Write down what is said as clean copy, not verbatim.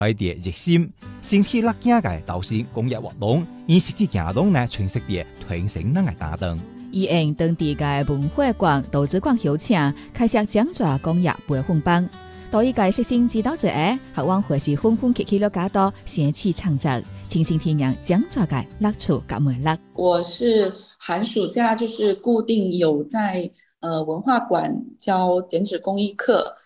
佢哋熱心、身體力行嘅導師公益活動，以實際行動呢全世界傳承咱嘅打燈。 伊用當地嘅文化館、圖書館邀請，開設講座公益培訓班。多一屆實習指導者學往或是紛紛起落加多，先起創作，親身體驗講座嘅樂趣甲魅力。 我是寒暑假就是固定有在文化館教剪紙工藝課。